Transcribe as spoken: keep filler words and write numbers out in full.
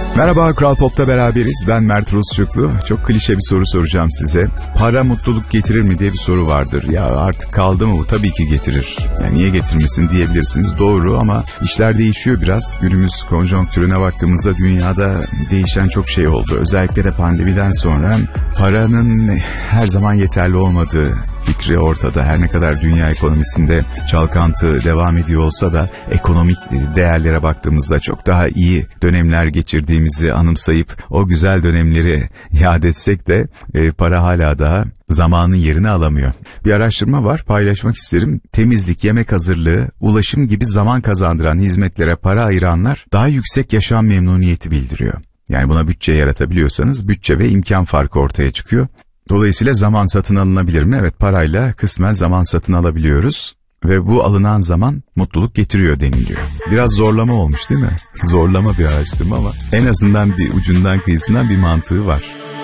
Merhaba, Kral Pop'ta beraberiz. Ben Mert Rusçuklu. Çok klişe bir soru soracağım size. Para mutluluk getirir mi diye bir soru vardır. Ya artık kaldı mı bu? Tabii ki getirir. Yani niye getirmesin diyebilirsiniz. Doğru ama işler değişiyor biraz. Günümüz konjonktürüne baktığımızda dünyada değişen çok şey oldu. Özellikle de pandemiden sonra paranın her zaman yeterli olmadığı fikri ortada. Her ne kadar dünya ekonomisinde çalkantı devam ediyor olsa da ekonomik değerlere baktığımızda çok daha iyi dönemler geçirdiğimizi anımsayıp o güzel dönemleri yad etsek de e, para hala daha zamanın yerini alamıyor. Bir araştırma var, paylaşmak isterim. Temizlik, yemek hazırlığı, ulaşım gibi zaman kazandıran hizmetlere para ayıranlar daha yüksek yaşam memnuniyeti bildiriyor. Yani buna bütçe yaratabiliyorsanız bütçe ve imkan farkı ortaya çıkıyor. Dolayısıyla zaman satın alınabilir mi? Evet, parayla kısmen zaman satın alabiliyoruz ve bu alınan zaman mutluluk getiriyor deniliyor. Biraz zorlama olmuş değil mi? Zorlama bir araştırma ama en azından bir ucundan kıyısından bir mantığı var.